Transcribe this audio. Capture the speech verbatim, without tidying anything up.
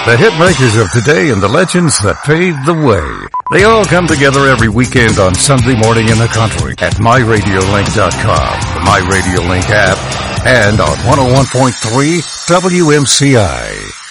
The hit makers of today and the legends that paved the way. They all come together every weekend on Sunday morning in the country at my radio link dot com, the My Radio Link app, and on one oh one point three W M C I.